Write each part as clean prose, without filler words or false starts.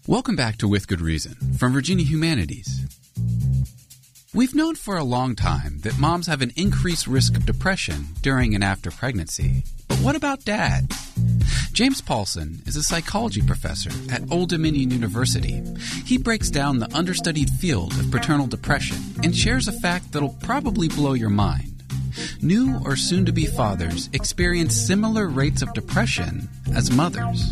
Welcome back to With Good Reason from Virginia Humanities. We've known for a long time that moms have an increased risk of depression during and after pregnancy. But what about dads? James Paulson is a psychology professor at Old Dominion University. He breaks down the understudied field of paternal depression and shares a fact that'll probably blow your mind. New or soon-to-be fathers experience similar rates of depression as mothers.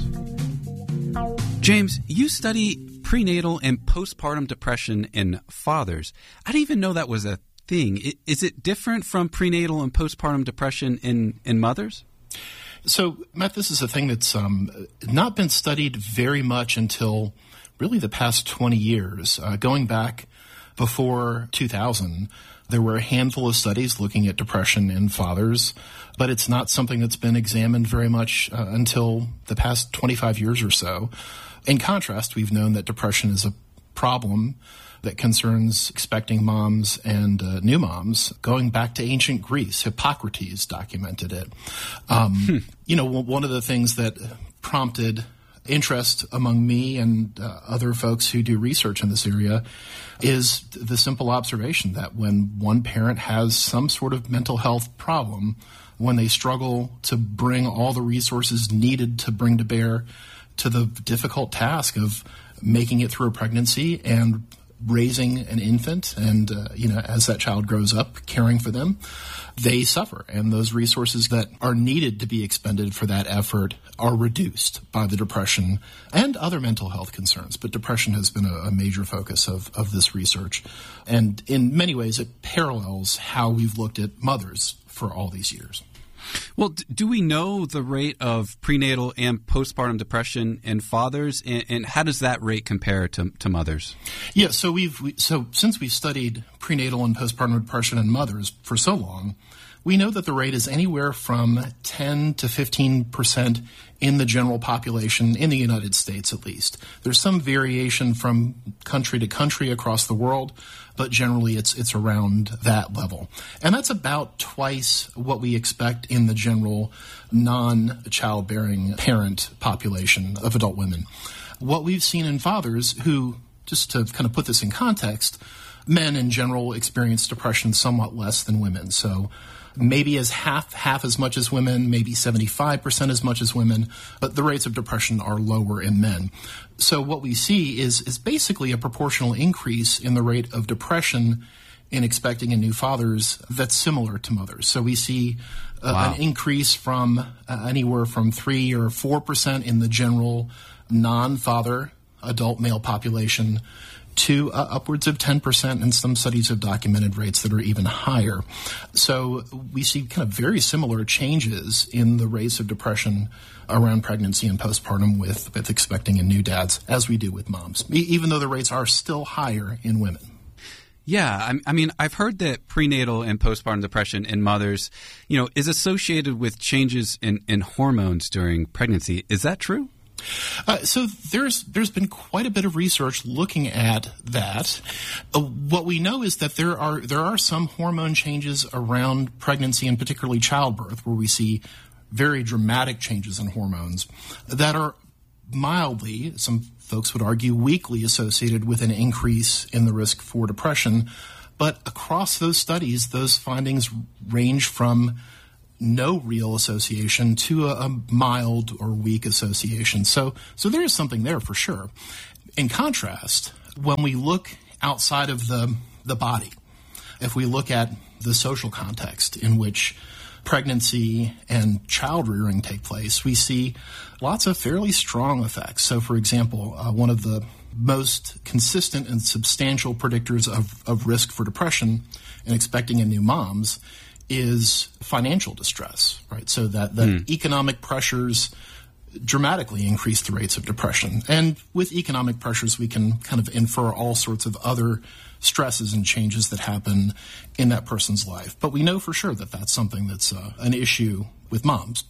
James, you study prenatal and postpartum depression in fathers. I didn't even know that was a thing. Is it different from prenatal and postpartum depression in mothers? So, Matt, this is a thing that's not been studied very much until really the past 20 years. Going back before 2000, there were a handful of studies looking at depression in fathers, but it's not something that's been examined very much until the past 25 years or so. In contrast, we've known that depression is a problem that concerns expecting moms and new moms. Going back to ancient Greece, Hippocrates documented it. You know, one of the things that prompted interest among me and other folks who do research in this area is the simple observation that when one parent has some sort of mental health problem, when they struggle to bring all the resources needed to bring to bear to the difficult task of making it through a pregnancy and raising an infant and, as that child grows up, caring for them, they suffer. And those resources that are needed to be expended for that effort are reduced by the depression and other mental health concerns. But depression has been a major focus of this research. And in many ways, it parallels how we've looked at mothers for all these years. Well, do we know the rate of prenatal and postpartum depression in fathers, and how does that rate compare to mothers? Yeah, so since we've studied prenatal and postpartum depression in mothers for so long, we know that the rate is anywhere from 10 to 15% in the general population in the United States, at least. There's some variation from country to country across the world, but generally it's around that level. And that's about twice what we expect in the general non-childbearing parent population of adult women. What we've seen in fathers who, just to kind of put this in context, men in general experience depression somewhat less than women. So maybe as half as much as women, maybe 75% as much as women, but the rates of depression are lower in men. So what we see is basically a proportional increase in the rate of depression in expecting and new fathers that's similar to mothers. So we see an increase from anywhere from 3 or 4% in the general non-father adult male population to upwards of 10%, and some studies have documented rates that are even higher. So we see kind of very similar changes in the rates of depression around pregnancy and postpartum with expecting and new dads as we do with moms, even though the rates are still higher in women. Yeah, I mean, I've heard that prenatal and postpartum depression in mothers, is associated with changes in hormones during pregnancy. Is that true? So there's been quite a bit of research looking at that. What we know is that there are some hormone changes around pregnancy and particularly childbirth where we see very dramatic changes in hormones that are mildly, some folks would argue weakly, associated with an increase in the risk for depression. But across those studies, those findings range from no real association to a mild or weak association. So there is something there for sure. In contrast, when we look outside of the body, if we look at the social context in which pregnancy and child rearing take place, we see lots of fairly strong effects. So, for example, one of the most consistent and substantial predictors of risk for depression in expecting and new moms is financial distress, right? So that economic pressures dramatically increase the rates of depression. And with economic pressures, we can kind of infer all sorts of other stresses and changes that happen in that person's life. But we know for sure that that's something that's an issue with moms.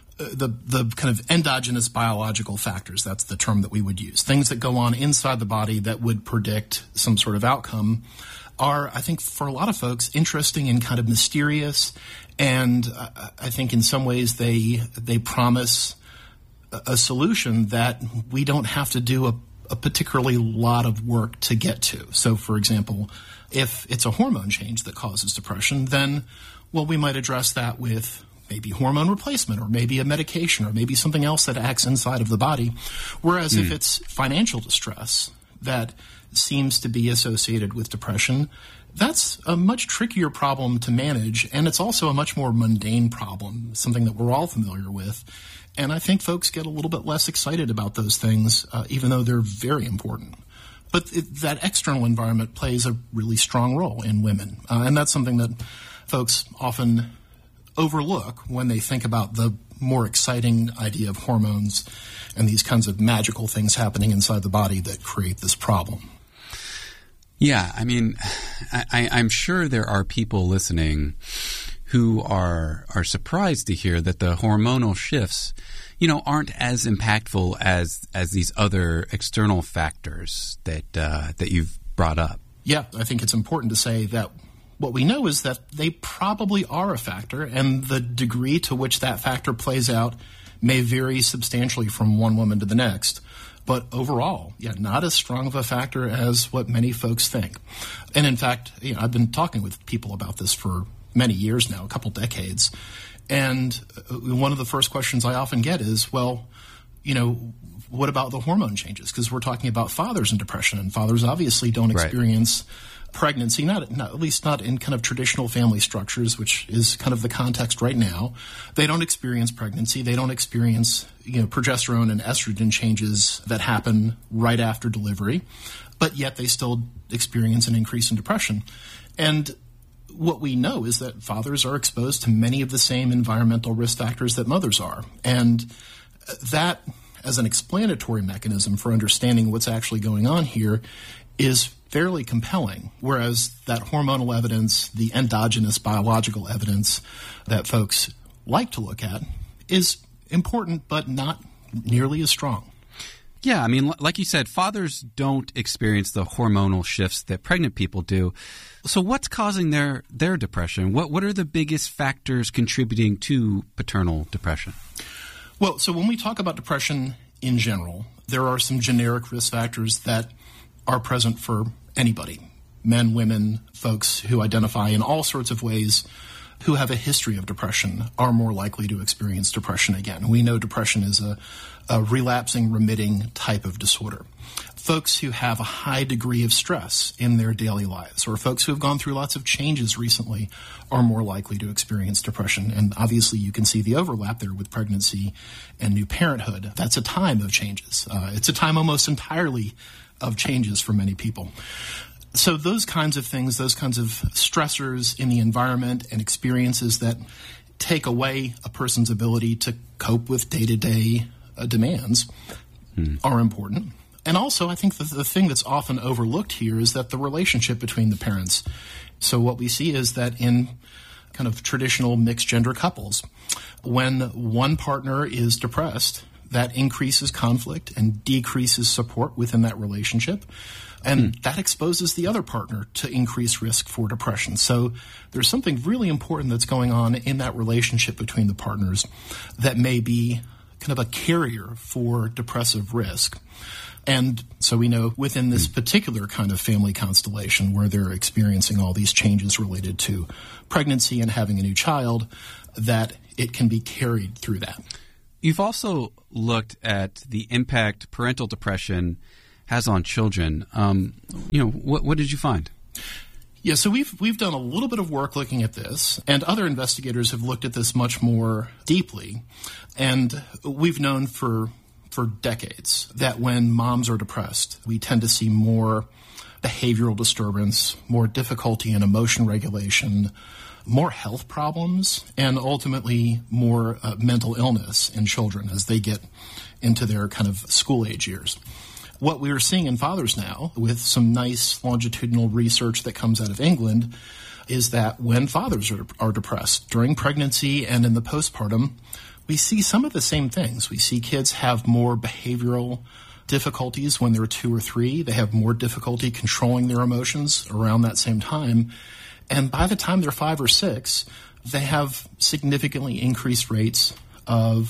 The kind of endogenous biological factors, that's the term that we would use, things that go on inside the body that would predict some sort of outcome, are, I think, for a lot of folks, interesting and kind of mysterious. And I think in some ways they promise a solution that we don't have to do a particularly lot of work to get to. So, for example, if it's a hormone change that causes depression, then, well, we might address that with maybe hormone replacement or maybe a medication or maybe something else that acts inside of the body. Whereas if it's financial distress that seems to be associated with depression, that's a much trickier problem to manage, and it's also a much more mundane problem, something that we're all familiar with. And I think folks get a little bit less excited about those things, even though they're very important. But that external environment plays a really strong role in women, and that's something that folks often overlook when they think about the more exciting idea of hormones and these kinds of magical things happening inside the body that create this problem. Yeah, I mean, I'm sure there are people listening who are surprised to hear that the hormonal shifts, aren't as impactful as these other external factors that you've brought up. Yeah, I think it's important to say that what we know is that they probably are a factor, and the degree to which that factor plays out may vary substantially from one woman to the next. But overall, not as strong of a factor as what many folks think. And in fact, I've been talking with people about this for many years now, a couple decades. And one of the first questions I often get is, well, what about the hormone changes? Because we're talking about fathers and depression, and fathers obviously don't experience pregnancy, at least not in kind of traditional family structures, which is kind of the context right now. They don't experience pregnancy. They don't experience progesterone and estrogen changes that happen right after delivery, but yet they still experience an increase in depression. And what we know is that fathers are exposed to many of the same environmental risk factors that mothers are. And that, as an explanatory mechanism for understanding what's actually going on here, is fairly compelling, whereas that hormonal evidence, the endogenous biological evidence that folks like to look at, is important but not nearly as strong. Yeah, I mean, like you said, fathers don't experience the hormonal shifts that pregnant people do. So what's causing their depression? What are the biggest factors contributing to paternal depression? Well, so when we talk about depression in general, there are some generic risk factors that are present for anybody, men, women, folks who identify in all sorts of ways who have a history of depression are more likely to experience depression again. We know depression is a relapsing, remitting type of disorder. Folks who have a high degree of stress in their daily lives, or folks who have gone through lots of changes recently, are more likely to experience depression. And obviously you can see the overlap there with pregnancy and new parenthood. That's a time of changes. It's a time almost entirely of changes for many people. So those kinds of things, those kinds of stressors in the environment and experiences that take away a person's ability to cope with day-to-day demands are important. And also, I think the thing that's often overlooked here is that the relationship between the parents. So what we see is that in kind of traditional mixed-gender couples, when one partner is depressed, that increases conflict and decreases support within that relationship. And that exposes the other partner to increased risk for depression. So there's something really important that's going on in that relationship between the partners that may be kind of a carrier for depressive risk. And so we know within this particular kind of family constellation where they're experiencing all these changes related to pregnancy and having a new child, that it can be carried through that. You've also looked at the impact parental depression has on children. What did you find? Yeah, so we've done a little bit of work looking at this, and other investigators have looked at this much more deeply. And we've known for decades that when moms are depressed, we tend to see more behavioral disturbance, more difficulty in emotion regulation, more health problems, and ultimately more mental illness in children as they get into their kind of school-age years. What we are seeing in fathers now, with some nice longitudinal research that comes out of England, is that when fathers are depressed during pregnancy and in the postpartum, we see some of the same things. We see kids have more behavioral difficulties when they're 2 or 3. They have more difficulty controlling their emotions around that same time. And by the time they're 5 or 6, they have significantly increased rates of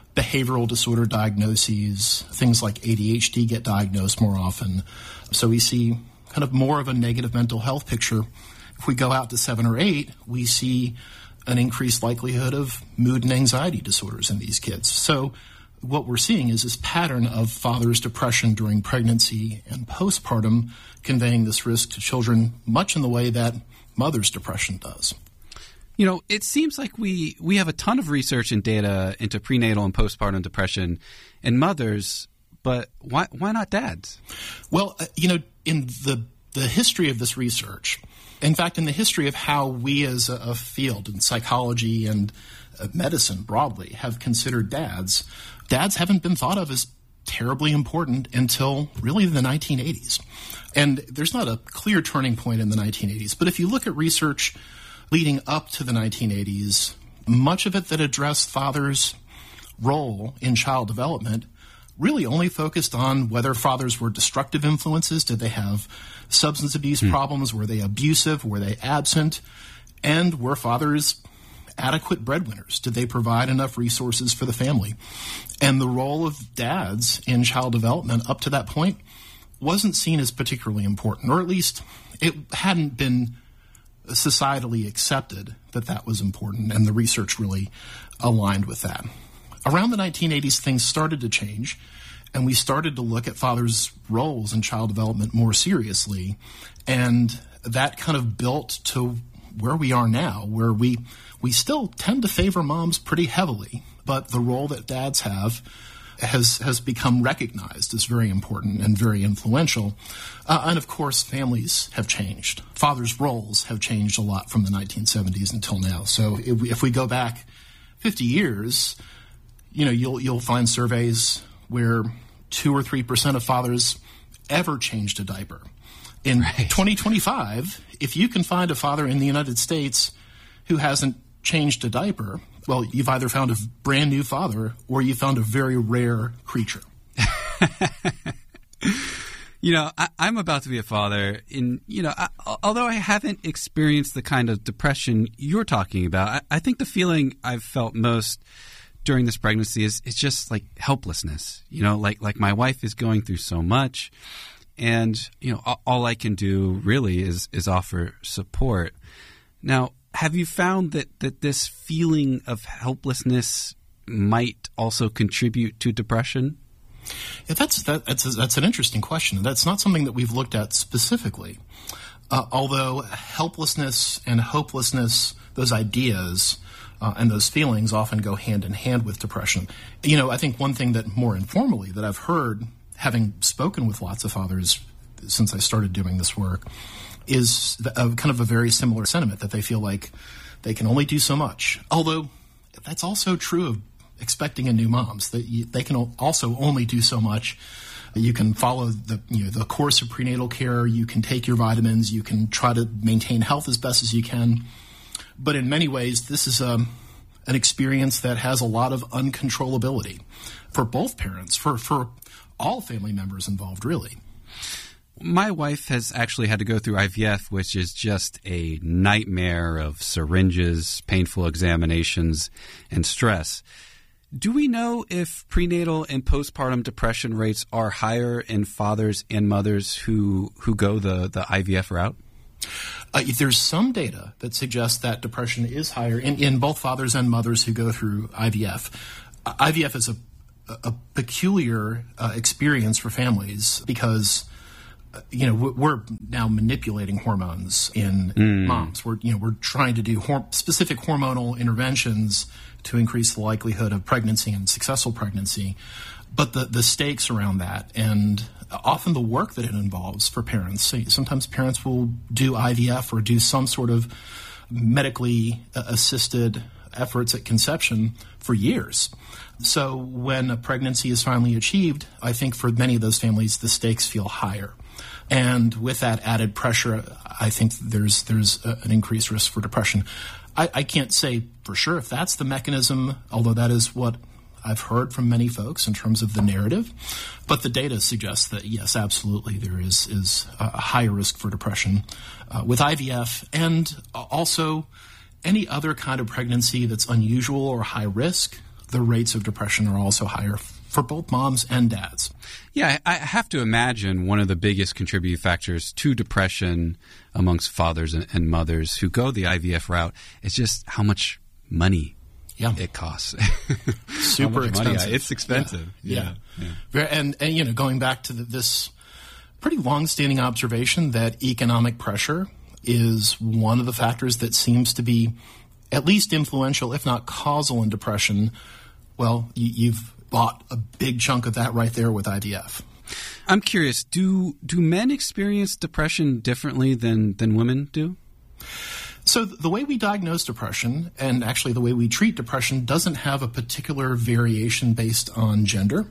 behavioral disorder diagnoses, things like ADHD get diagnosed more often. So we see kind of more of a negative mental health picture. If we go out to 7 or 8, we see an increased likelihood of mood and anxiety disorders in these kids. So what we're seeing is this pattern of father's depression during pregnancy and postpartum conveying this risk to children much in the way that mother's depression does. You know, it seems like we have a ton of research and data into prenatal and postpartum depression in mothers, but why not dads? Well, in the history of this research, in fact, in the history of how we as a field in psychology and medicine broadly have considered dads haven't been thought of as terribly important until really the 1980s. And there's not a clear turning point in the 1980s, but if you look at research leading up to the 1980s, much of it that addressed fathers' role in child development really only focused on whether fathers were destructive influences. Did they have substance abuse problems? Were they abusive? Were they absent? And were fathers adequate breadwinners? Did they provide enough resources for the family? And the role of dads in child development up to that point wasn't seen as particularly important, or at least it hadn't been societally accepted that was important, and the research really aligned with that. Around the 1980s, things started to change, and we started to look at fathers' roles in child development more seriously, and that kind of built to where we are now, where we still tend to favor moms pretty heavily, but the role that dads have has become recognized as very important and very influential. And of course, families have changed. Fathers' roles have changed a lot from the 1970s until now. So if we go back 50 years, you'll find surveys where 2 or 3% of fathers ever changed a diaper. In 2025, if you can find a father in the United States who hasn't changed a diaper, well, you've either found a brand new father or you found a very rare creature. I'm about to be a father. Although I haven't experienced the kind of depression you're talking about, I think the feeling I've felt most during this pregnancy is just like helplessness. Like my wife is going through so much, and all I can do really is offer support. Now, have you found that this feeling of helplessness might also contribute to depression? Yeah, that's an interesting question. That's not something that we've looked at specifically. Although helplessness and hopelessness, those ideas and those feelings often go hand in hand with depression. I think one thing that more informally that I've heard, having spoken with lots of fathers since I started doing this work, is kind of a very similar sentiment, that they feel like they can only do so much. Although that's also true of expecting a new moms, that they can also only do so much. You can follow the course of prenatal care, you can take your vitamins, you can try to maintain health as best as you can. But in many ways, this is an experience that has a lot of uncontrollability for both parents, for all family members involved, really. My wife has actually had to go through IVF, which is just a nightmare of syringes, painful examinations, and stress. Do we know if prenatal and postpartum depression rates are higher in fathers and mothers who go the IVF route? There's some data that suggests that depression is higher in both fathers and mothers who go through IVF. IVF is a peculiar experience for families because we're now manipulating hormones in moms. We're trying to do specific hormonal interventions to increase the likelihood of pregnancy and successful pregnancy. But the stakes around that, and often the work that it involves for parents. Sometimes parents will do IVF or do some sort of medically assisted efforts at conception for years. So when a pregnancy is finally achieved, I think for many of those families, the stakes feel higher. And with that added pressure, I think there's an increased risk for depression. I can't say for sure if that's the mechanism, although that is what I've heard from many folks in terms of the narrative. But the data suggests that, yes, absolutely, there is a higher risk for depression with IVF, and also any other kind of pregnancy that's unusual or high risk. the rates of depression are also higher for both moms and dads. Yeah, I have to imagine one of the biggest contributing factors to depression amongst fathers and mothers who go the IVF route is just how much money it costs. Super expensive. It's expensive. Yeah. And going back to this pretty long-standing observation that economic pressure is one of the factors that seems to be at least influential, if not causal, in depression. Well, you've bought a big chunk of that right there with IVF. I'm curious, do men experience depression differently than women do? So the way we diagnose depression, and actually the way we treat depression, doesn't have a particular variation based on gender.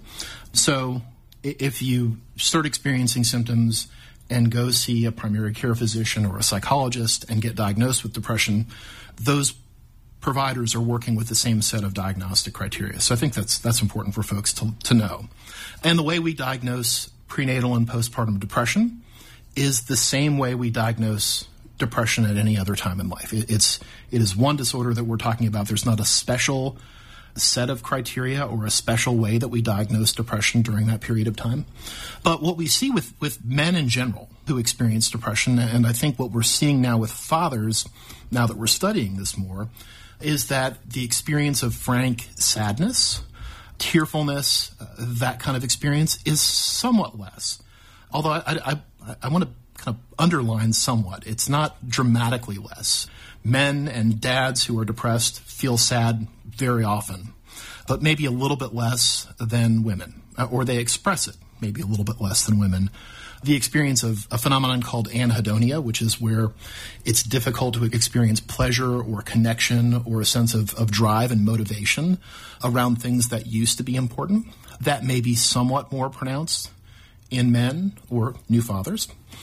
So if you start experiencing symptoms and go see a primary care physician or a psychologist and get diagnosed with depression, those providers are working with the same set of diagnostic criteria. So I think that's important for folks to know. And the way we diagnose prenatal and postpartum depression is the same way we diagnose depression at any other time in life. It is one disorder that we're talking about. There's not a special set of criteria or a special way that we diagnose depression during that period of time. But what we see with men in general who experience depression, and I think what we're seeing now with fathers, now that we're studying this more, is that the experience of frank sadness, tearfulness, that kind of experience is somewhat less. Although I want to kind of underline somewhat. It's not dramatically less. Men and dads who are depressed feel sad very often, but maybe a little bit less than women, or they express it maybe a little bit less than women. The experience of a phenomenon called anhedonia, which is where it's difficult to experience pleasure or connection or a sense of drive and motivation around things that used to be important, that may be somewhat more pronounced in men or new fathers.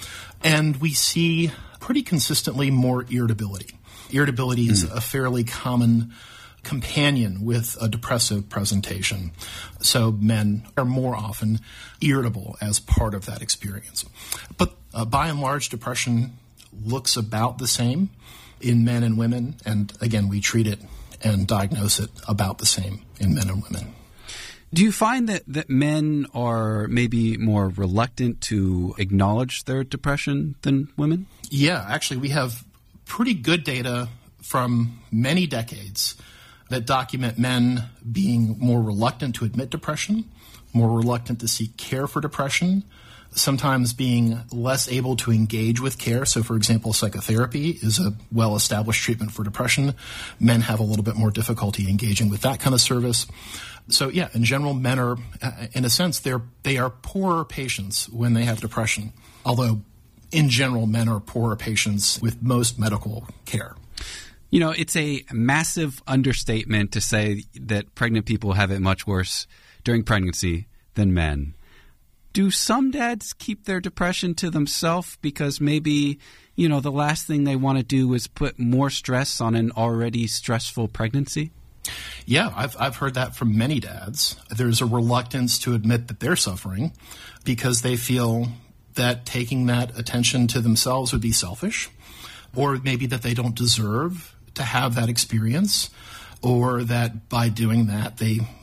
And we see pretty consistently more irritability. Irritability is a fairly common companion with a depressive presentation. So men are more often irritable as part of that experience. But by and large, depression looks about the same in men and women. And again, we treat it and diagnose it about the same in men and women. Do you find that men are maybe more reluctant to acknowledge their depression than women? Yeah, actually, we have pretty good data from many decades that document men being more reluctant to admit depression, more reluctant to seek care for depression, sometimes being less able to engage with care. So, for example, psychotherapy is a well-established treatment for depression. Men have a little bit more difficulty engaging with that kind of service. So, yeah, in general, men are, in a sense, they are poorer patients when they have depression, although in general, men are poorer patients with most medical care. You know, it's a massive understatement to say that pregnant people have it much worse during pregnancy than men. Do some dads keep their depression to themselves because maybe, the last thing they want to do is put more stress on an already stressful pregnancy? Yeah, I've heard that from many dads. There's a reluctance to admit that they're suffering because they feel that taking that attention to themselves would be selfish, or maybe that they don't deserve to have that experience, or that by doing that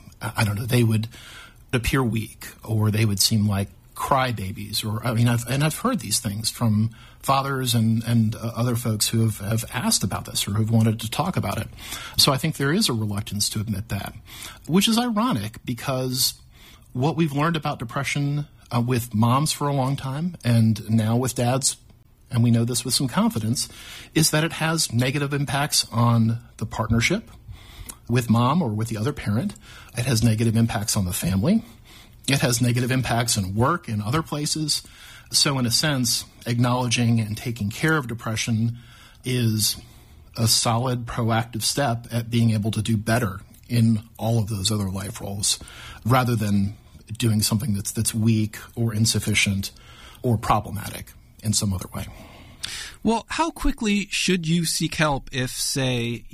they would appear weak, or they would seem like crybabies. I've heard these things from fathers and other folks who have asked about this or who've wanted to talk about it. So I think there is a reluctance to admit that, which is ironic because what we've learned about depression with moms for a long time and now with dads, and we know this with some confidence, is that it has negative impacts on the partnership with mom or with the other parent. It has negative impacts on the family. It has negative impacts in work and other places. So in a sense, acknowledging and taking care of depression is a solid proactive step at being able to do better in all of those other life roles, rather than doing something that's weak or insufficient or problematic in some other way. Well, how quickly should you seek help if, say,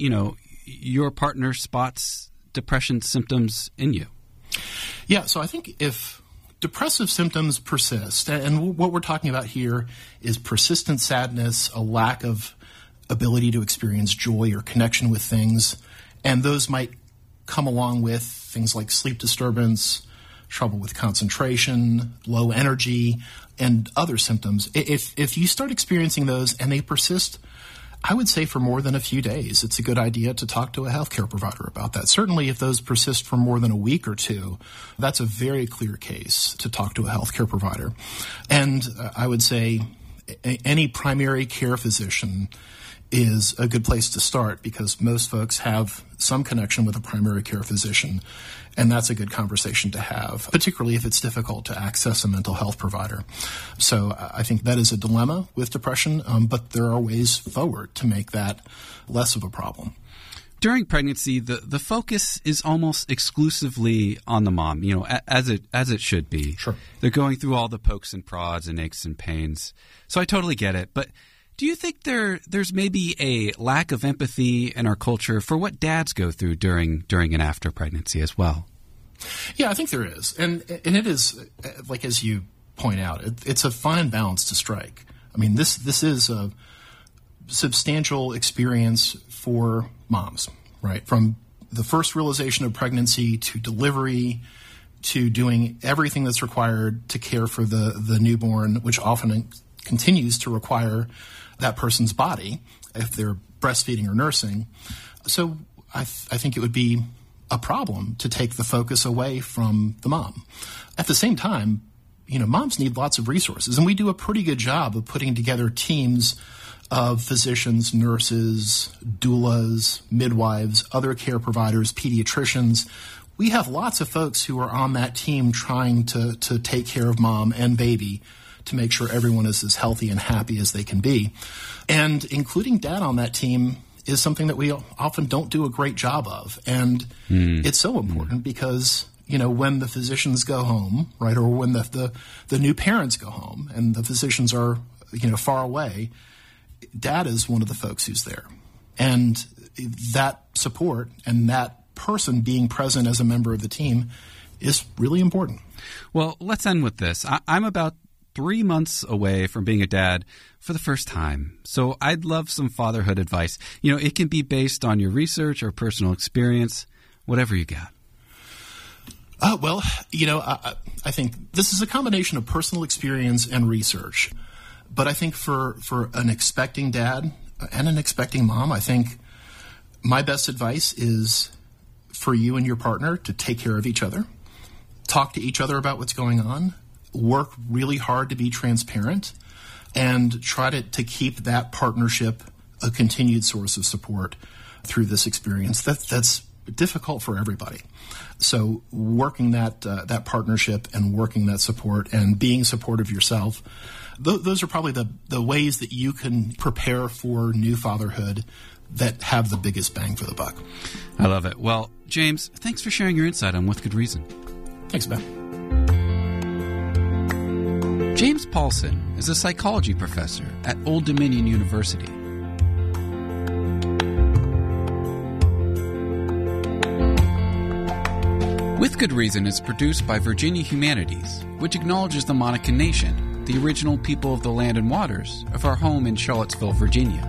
your partner spots depression symptoms in you? Yeah, so I think if depressive symptoms persist, and what we're talking about here is persistent sadness, a lack of ability to experience joy or connection with things, and those might come along with things like sleep disturbance, trouble with concentration, low energy, and other symptoms. If you start experiencing those and they persist, I would say for more than a few days, it's a good idea to talk to a healthcare provider about that. Certainly if those persist for more than a week or two, that's a very clear case to talk to a healthcare provider. And I would say any primary care physician is a good place to start because most folks have some connection with a primary care physician, and that's a good conversation to have, particularly if it's difficult to access a mental health provider. So I think that is a dilemma with depression, but there are ways forward to make that less of a problem. During pregnancy, the focus is almost exclusively on the mom, as it should be. Sure. They're going through all the pokes and prods and aches and pains. So I totally get it. But do you think there's maybe a lack of empathy in our culture for what dads go through during and after pregnancy as well? Yeah, I think there is. And it is, like as you point out, it's a fine balance to strike. I mean, this is a substantial experience for moms, right? From the first realization of pregnancy to delivery to doing everything that's required to care for the newborn, which often continues to require that person's body if they're breastfeeding or nursing. So I think it would be a problem to take the focus away from the mom. At the same time, moms need lots of resources, and we do a pretty good job of putting together teams of physicians, nurses, doulas, midwives, other care providers, pediatricians. We have lots of folks who are on that team trying to take care of mom and baby to make sure everyone is as healthy and happy as they can be. And including dad on that team is something that we often don't do a great job of. And it's so important because, when the physicians go home, right, or when the new parents go home and the physicians are, far away, dad is one of the folks who's there. And that support and that person being present as a member of the team is really important. Well, let's end with this. I'm about 3 months away from being a dad for the first time. So I'd love some fatherhood advice. It can be based on your research or personal experience, whatever you got. Well, I think this is a combination of personal experience and research. But I think for an expecting dad and an expecting mom, I think my best advice is for you and your partner to take care of each other, talk to each other about what's going on, work really hard to be transparent, and try to keep that partnership a continued source of support through this experience. That's difficult for everybody. So working that partnership and working that support and being supportive yourself, those are probably the ways that you can prepare for new fatherhood that have the biggest bang for the buck. I love it. Well, James, thanks for sharing your insight on With Good Reason. Thanks, Ben. James Paulson is a psychology professor at Old Dominion University. With Good Reason is produced by Virginia Humanities, which acknowledges the Monacan Nation, the original people of the land and waters of our home in Charlottesville, Virginia.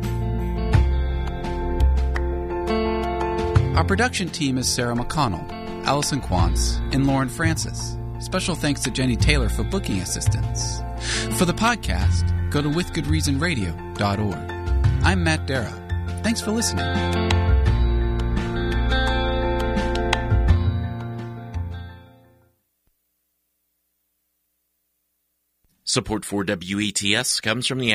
Our production team is Sarah McConnell, Allison Quantz, and Lauren Francis. Special thanks to Jenny Taylor for booking assistance. For the podcast, go to withgoodreasonradio.org. I'm Matt Dara. Thanks for listening. Support for WETS comes from the